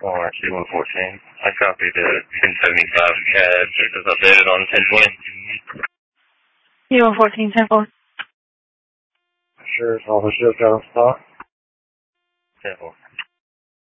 Or C-114. I copied the 1075 CAD just as updated on 1020. C-114, 10-4. Sure, it's all the shift out of stock. 10-4.